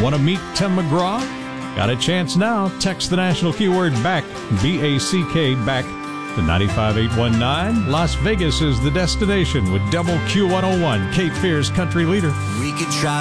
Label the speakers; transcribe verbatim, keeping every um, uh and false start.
Speaker 1: Want to meet Tim McGraw? Got a chance now. Text the national keyword BACK, B A C K, BACK, to nine five eight one nine. Las Vegas is the destination with Double Q one oh one, Cape Fear's country leader.
Speaker 2: We could try